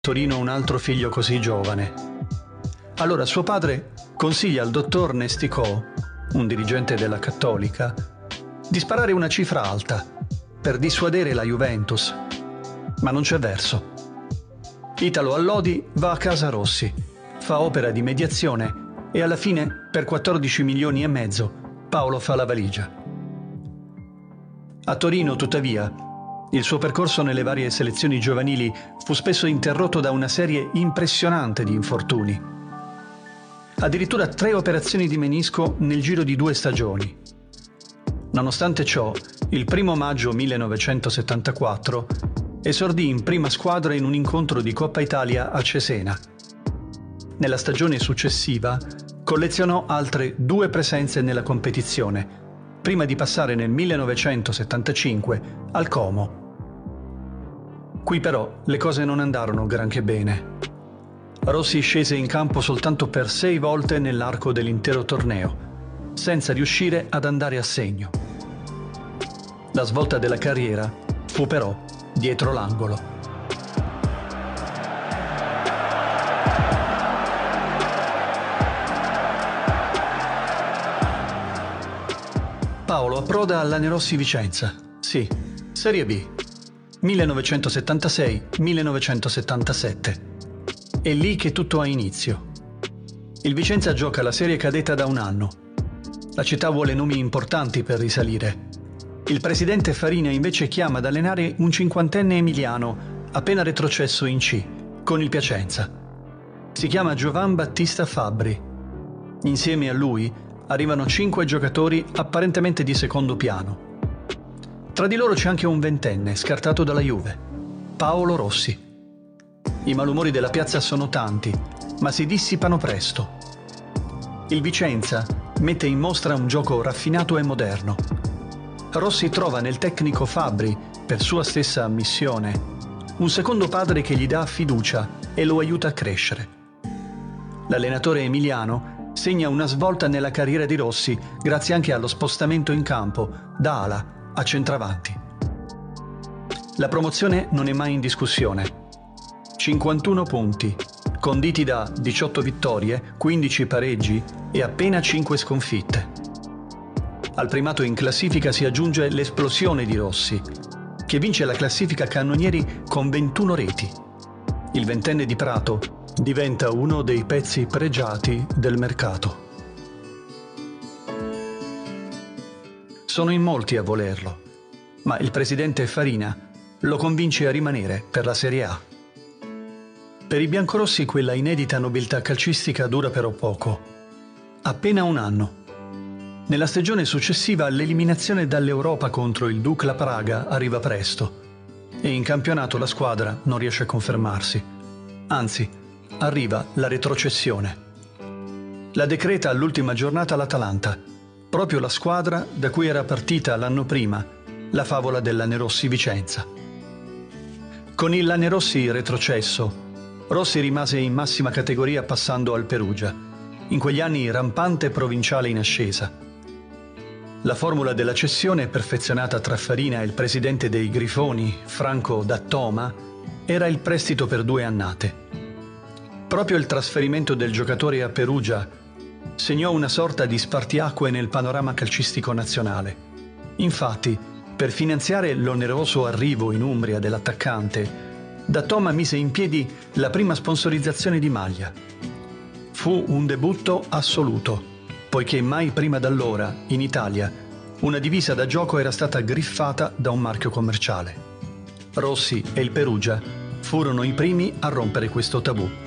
Torino un altro figlio così giovane. Allora suo padre consiglia al dottor Nesticò, un dirigente della Cattolica, di sparare una cifra alta per dissuadere la Juventus, ma non c'è verso. Italo Allodi va a casa Rossi, fa opera di mediazione e alla fine, per 14 milioni e mezzo, Paolo fa la valigia. A Torino, tuttavia, il suo percorso nelle varie selezioni giovanili fu spesso interrotto da una serie impressionante di infortuni. Addirittura 3 operazioni di menisco nel giro di 2 stagioni. Nonostante ciò, il 1 maggio 1974 esordì in prima squadra in un incontro di Coppa Italia a Cesena. Nella stagione successiva collezionò altre 2 presenze nella competizione, prima di passare nel 1975 al Como. Qui però le cose non andarono granché bene. Rossi scese in campo soltanto per 6 volte nell'arco dell'intero torneo, senza riuscire ad andare a segno. La svolta della carriera fu però dietro l'angolo. Paolo approda al Lanerossi Vicenza. Sì, Serie B. 1976-1977. È lì che tutto ha inizio. Il Vicenza gioca la serie cadetta da un anno. La città vuole nomi importanti per risalire. Il presidente Farina invece chiama ad allenare un 50enne emiliano appena retrocesso in C, con il Piacenza. Si chiama Giovan Battista Fabbri. Insieme a lui arrivano 5 giocatori apparentemente di secondo piano. Tra di loro c'è anche un 20enne scartato dalla Juve, Paolo Rossi. I malumori della piazza sono tanti, ma si dissipano presto. Il Vicenza mette in mostra un gioco raffinato e moderno. Rossi trova nel tecnico Fabbri, per sua stessa ammissione, un secondo padre che gli dà fiducia e lo aiuta a crescere. L'allenatore emiliano segna una svolta nella carriera di Rossi grazie anche allo spostamento in campo da ala a centravanti. La promozione non è mai in discussione. 51 punti, conditi da 18 vittorie, 15 pareggi e appena 5 sconfitte. Al primato in classifica si aggiunge l'esplosione di Rossi, che vince la classifica cannonieri con 21 reti. Il 20enne di Prato diventa uno dei pezzi pregiati del mercato. Sono in molti a volerlo, ma il presidente Farina lo convince a rimanere per la Serie A. Per i biancorossi quella inedita nobiltà calcistica dura però poco, appena un anno. Nella stagione successiva l'eliminazione dall'Europa contro il Dukla Praga arriva presto e in campionato la squadra non riesce a confermarsi, anzi arriva la retrocessione. La decreta all'ultima giornata l'Atalanta, proprio la squadra da cui era partita l'anno prima la favola del Lanerossi Vicenza. Con il Lanerossi retrocesso, Rossi rimase in massima categoria passando al Perugia, in quegli anni rampante provinciale in ascesa. La formula della cessione, perfezionata tra Farina e il presidente dei Grifoni, Franco D'Attoma, era il prestito per 2 annate. Proprio il trasferimento del giocatore a Perugia segnò una sorta di spartiacque nel panorama calcistico nazionale. Infatti, per finanziare l'oneroso arrivo in Umbria dell'attaccante, D'Attoma mise in piedi la prima sponsorizzazione di maglia. Fu un debutto assoluto, poiché mai prima d'allora, in Italia, una divisa da gioco era stata griffata da un marchio commerciale. Rossi e il Perugia furono i primi a rompere questo tabù.